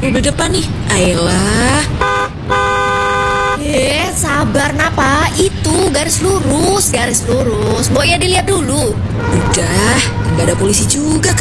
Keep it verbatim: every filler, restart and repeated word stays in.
mobil depan nih. Ayolah. Eh, sabar napa? Itu garis lurus, garis lurus. Mbok ya dilihat dulu. Udah, nggak ada polisi juga